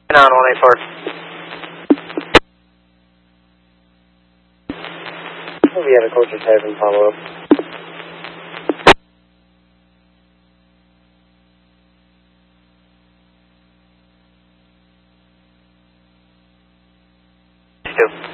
On 184. We have a coach of 7 follow up. Two.